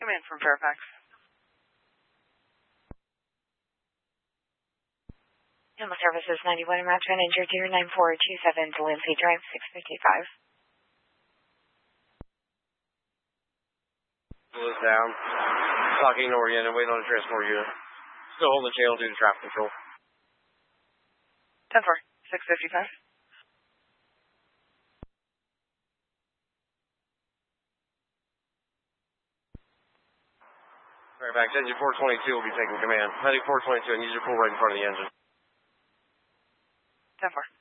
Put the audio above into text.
Command from Fairfax. Animal Services 91 Route 1 injured deer 9427 to Lindsay Drive 655. Is down. Talking Orion and waiting on the transport unit. Still holding the channel due to traffic control. 10-4, 655. Fairfax, engine 422 will be taking command. Heading 422 and use your pull right in front of the engine. 10-4.